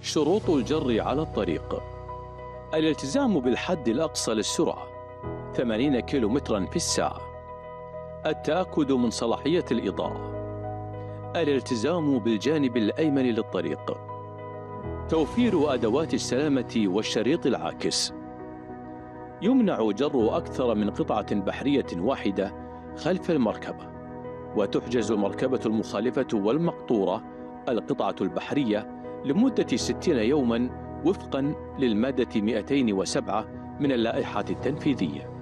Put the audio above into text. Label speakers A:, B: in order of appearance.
A: شروط الجر على الطريق: الالتزام بالحد الأقصى للسرعة 80 كيلومترا في الساعة. التأكد من صلاحية الإضاءة. الالتزام بالجانب الأيمن للطريق. توفير أدوات السلامة والشريط العاكس. يمنع جر أكثر من قطعة بحرية واحدة خلف المركبة، وتحجز المركبة المخالفة والمقطورة القطعة البحرية لمدة 60 يوما وفقا للمادة 207 من اللائحة التنفيذية.